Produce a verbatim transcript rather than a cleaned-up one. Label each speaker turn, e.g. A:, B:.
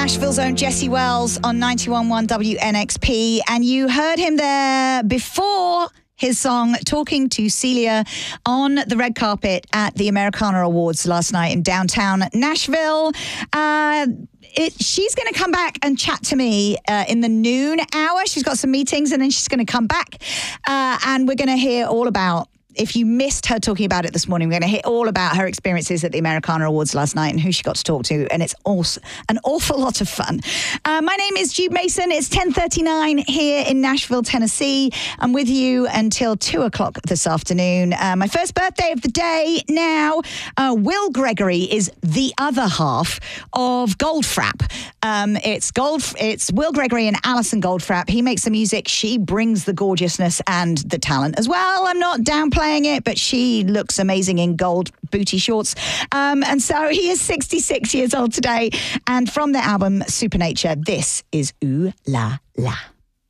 A: Nashville's own Jesse Wells on ninety-one point one W N X P. And you heard him there before his song Talking to Celia on the red carpet at the Americana Awards last night in downtown Nashville. Uh, it, she's going to come back and chat to me uh, in the noon hour. She's got some meetings and then she's going to come back uh, and we're going to hear all about, if you missed her talking about it this morning, we're going to hear all about her experiences at the Americana Awards last night and who she got to talk to, and it's also an awful lot of fun. Uh, my name is Jude Mason. It's ten thirty-nine here in Nashville, Tennessee. I'm with you until two o'clock this afternoon. Uh, my first birthday of the day now. Uh, Will Gregory is the other half of Goldfrapp. Um, it's Gold. It's Will Gregory and Alison Goldfrapp. He makes the music. She brings the gorgeousness and the talent as well. I'm not downplaying playing it, but she looks amazing in gold booty shorts. Um, and so he is sixty-six years old today. And from their album Supernature, this is Ooh La La.